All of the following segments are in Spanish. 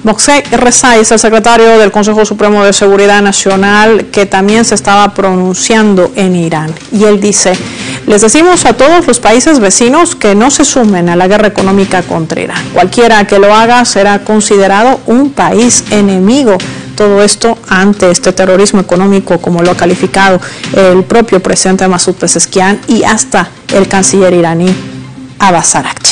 Mokseh Rezai es el secretario del Consejo Supremo de Seguridad Nacional que también se estaba pronunciando en Irán. Y él dice: les decimos a todos los países vecinos que no se sumen a la guerra económica contra Irán. Cualquiera que lo haga será considerado un país enemigo. Todo esto ante este terrorismo económico, como lo ha calificado el propio presidente Masoud Pezeshkian y hasta el canciller iraní Abbas Araghchi.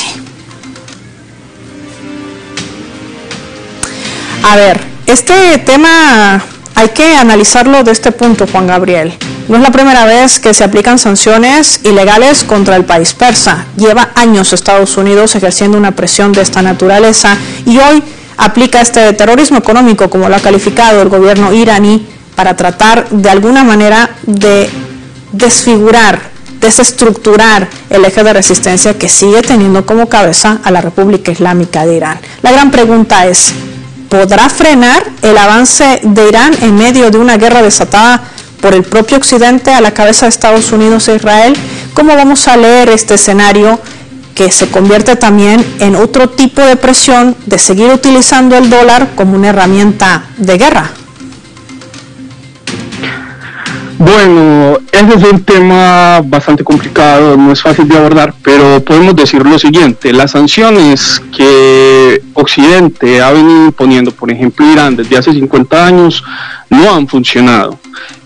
A ver, este tema hay que analizarlo de este punto, Juan Gabriel. No es la primera vez que se aplican sanciones ilegales contra el país persa. Lleva años Estados Unidos ejerciendo una presión de esta naturaleza y hoy aplica este terrorismo económico, como lo ha calificado el gobierno iraní, para tratar de alguna manera de desfigurar, desestructurar el eje de resistencia que sigue teniendo como cabeza a la República Islámica de Irán. La gran pregunta es: ¿podrá frenar el avance de Irán en medio de una guerra desatada por el propio Occidente a la cabeza de Estados Unidos e Israel? ¿Cómo vamos a leer este escenario que se convierte también en otro tipo de presión de seguir utilizando el dólar como una herramienta de guerra? Bueno, ese es un tema bastante complicado, no es fácil de abordar, pero podemos decir lo siguiente: las sanciones que Occidente ha venido imponiendo, por ejemplo Irán, desde hace 50 años, no han funcionado.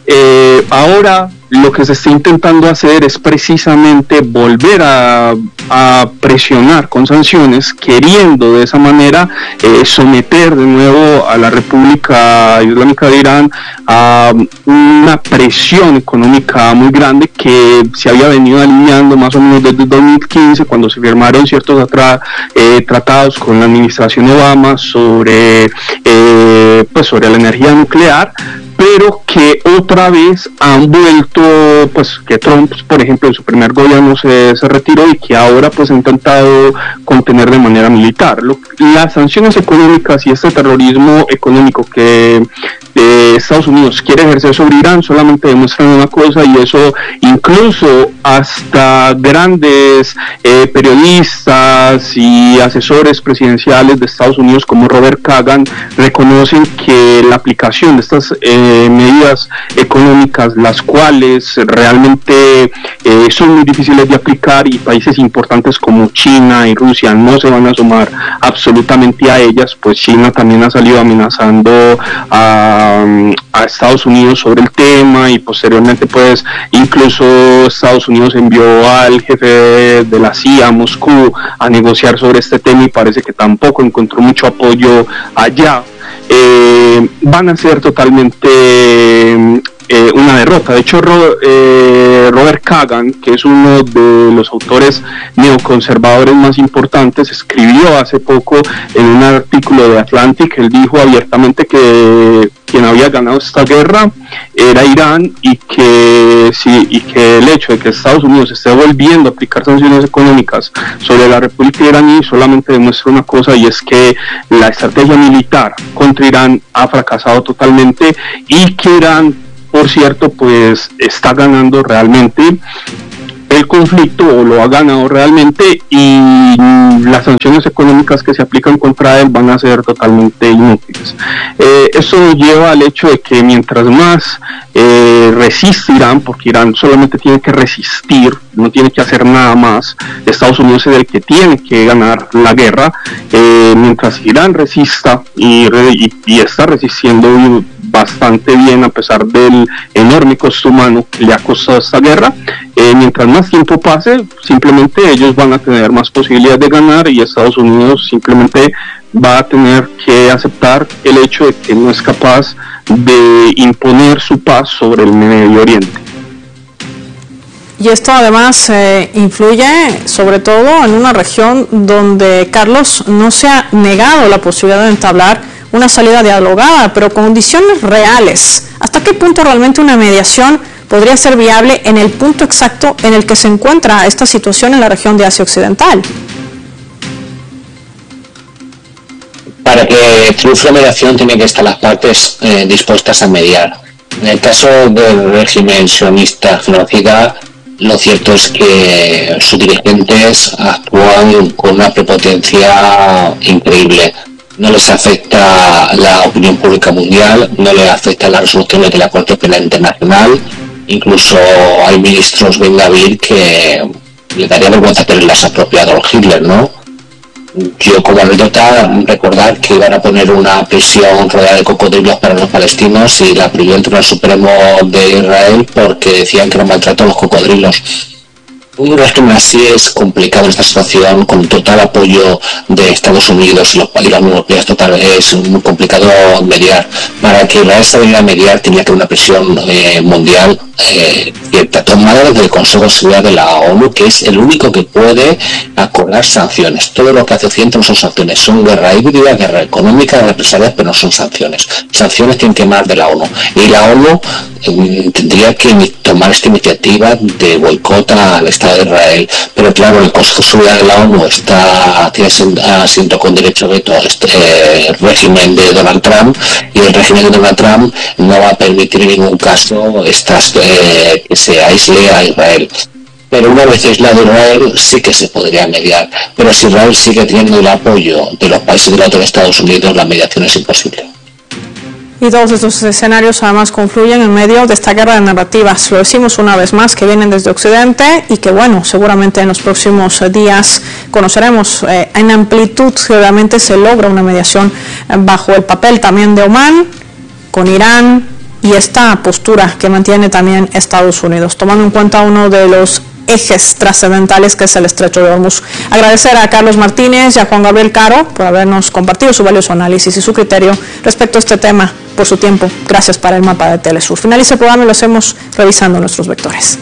Ahora lo que se está intentando hacer es precisamente volver a presionar con sanciones, queriendo de esa manera someter de nuevo a la República Islámica de Irán a una presión económica muy grande que se había venido alineando más o menos desde 2015, cuando se firmaron ciertos tratados con la administración Obama sobre la energía nuclear, pero que otra vez han vuelto, pues que Trump, por ejemplo, en su primer gobierno se retiró y que ahora pues ha intentado contener de manera militar. Las sanciones económicas y este terrorismo económico que Estados Unidos quiere ejercer sobre Irán solamente demuestran una cosa, y eso incluso hasta grandes periodistas y asesores presidenciales de Estados Unidos como Robert Kagan reconocen que la aplicación de estas medidas económicas, las cuales realmente son muy difíciles de aplicar, y países importantes como China y Rusia no se van a sumar absolutamente a ellas, pues China también ha salido amenazando a Estados Unidos sobre el tema, y posteriormente pues incluso Estados Unidos envió al jefe de la CIA a Moscú a negociar sobre este tema, y parece que tampoco encontró mucho apoyo allá. Van a ser totalmente una derrota. De hecho, Robert Kagan, que es uno de los autores neoconservadores más importantes, escribió hace poco en un artículo de Atlantic, él dijo abiertamente que quien había ganado esta guerra era Irán, y que el hecho de que Estados Unidos esté volviendo a aplicar sanciones económicas sobre la República iraní solamente demuestra una cosa, y es que la estrategia militar contra Irán ha fracasado totalmente, y que Irán, por cierto, pues está ganando realmente el conflicto, o lo ha ganado realmente, y las sanciones económicas que se aplican contra él van a ser totalmente inútiles. Eso nos lleva al hecho de que mientras más resiste Irán, porque Irán solamente tiene que resistir, no tiene que hacer nada más, Estados Unidos es el que tiene que ganar la guerra. Mientras Irán resista y está resistiendo bastante bien a pesar del enorme costo humano que le ha costado esta guerra, mientras más tiempo pase, simplemente ellos van a tener más posibilidades de ganar, y Estados Unidos simplemente va a tener que aceptar el hecho de que no es capaz de imponer su paz sobre el Medio Oriente. Y esto además influye sobre todo en una región donde, Carlos, no se ha negado la posibilidad de entablar una salida dialogada, pero con condiciones reales. ¿Hasta qué punto realmente una mediación podría ser viable en el punto exacto en el que se encuentra esta situación en la región de Asia Occidental? Para que triunfe la mediación tienen que estar las partes dispuestas a mediar. En el caso del régimen sionista genocida, lo cierto es que sus dirigentes actúan con una prepotencia increíble. no les afecta la opinión pública mundial, no les afecta las resoluciones de la Corte Penal Internacional. Incluso hay ministros Ben-Gvir que le daría vergüenza tenerlas apropiado a Hitler, ¿no? Yo, como anécdota, recordar que iban a poner una prisión rodeada de cocodrilos para los palestinos y la prohibió el Tribunal Supremo de Israel porque decían que era maltrato a los cocodrilos. Un régimen así es complicado en esta situación, con total apoyo de Estados Unidos y la Unión Europea. Es muy complicado mediar. Para que Israel saliera a mediar tenía que haber una presión mundial cierta, tomada desde el Consejo de Seguridad de la ONU, que es el único que puede acordar sanciones. Todo lo que hace Occidente no son sanciones, son guerra híbrida, guerra económica, represalias, pero no son sanciones. Sanciones tienen que emanar de la ONU. Y la ONU tendría que tomar esta iniciativa de boicot al Estado de Israel, pero claro, el Consejo de Seguridad de la ONU tiene asiento con derecho a veto el régimen de Donald Trump, y el régimen de Donald Trump no va a permitir en ningún caso que se aísle a Israel. Pero una vez aislado Israel sí que se podría mediar, pero si Israel sigue teniendo el apoyo de los países de la OTAN, Estados Unidos, la mediación es imposible. Y todos estos escenarios además confluyen en medio de esta guerra de narrativas, lo decimos una vez más, que vienen desde Occidente y que bueno, seguramente en los próximos días conoceremos en amplitud que obviamente se logra una mediación bajo el papel también de Omán, con Irán y esta postura que mantiene también Estados Unidos, tomando en cuenta uno de los ejes trascendentales que es el Estrecho de Hormuz. Agradecer a Carlos Martínez y a Juan Gabriel Caro por habernos compartido su valioso análisis y su criterio respecto a este tema, por su tiempo. Gracias para el mapa de Telesur. Finaliza el programa y lo hacemos revisando nuestros vectores.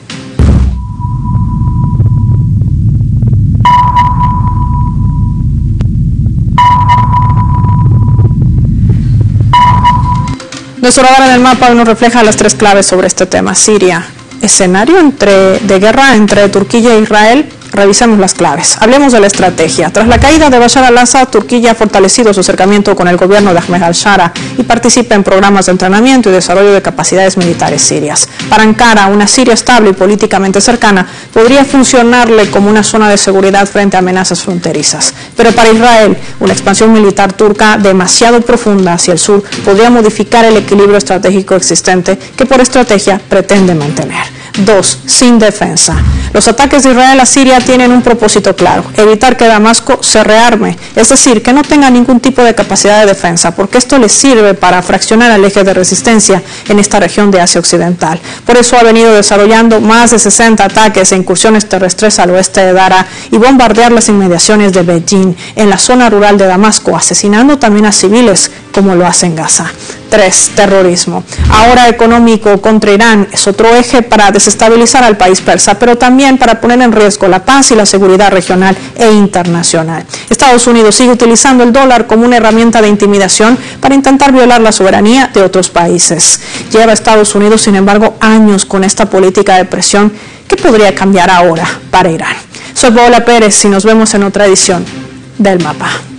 Nuestro radar en el mapa hoy nos refleja las tres claves sobre este tema. Siria, escenario de guerra entre Turquía e Israel. Revisemos las claves. Hablemos de la estrategia. Tras la caída de Bashar al-Assad, Turquía ha fortalecido su acercamiento con el gobierno de Ahmed al-Shara y participa en programas de entrenamiento y desarrollo de capacidades militares sirias. Para Ankara, una Siria estable y políticamente cercana podría funcionarle como una zona de seguridad frente a amenazas fronterizas. Pero para Israel, una expansión militar turca demasiado profunda hacia el sur podría modificar el equilibrio estratégico existente que por estrategia pretende mantener. 2. Sin defensa. Los ataques de Israel a Siria tienen un propósito claro: evitar que Damasco se rearme, es decir, que no tenga ningún tipo de capacidad de defensa, porque esto les sirve para fraccionar el eje de resistencia en esta región de Asia Occidental. Por eso ha venido desarrollando más de 60 ataques e incursiones terrestres al oeste de Dara y bombardear las inmediaciones de Beijing en la zona rural de Damasco, asesinando también a civiles como lo hace en Gaza. 3. Terrorismo. Ahora económico contra Irán es otro eje para desestabilizar al país persa, pero también para poner en riesgo la paz y la seguridad regional e internacional. Estados Unidos sigue utilizando el dólar como una herramienta de intimidación para intentar violar la soberanía de otros países. Lleva Estados Unidos, sin embargo, años con esta política de presión que podría cambiar ahora para Irán. Soy Paola Pérez y nos vemos en otra edición del Mapa.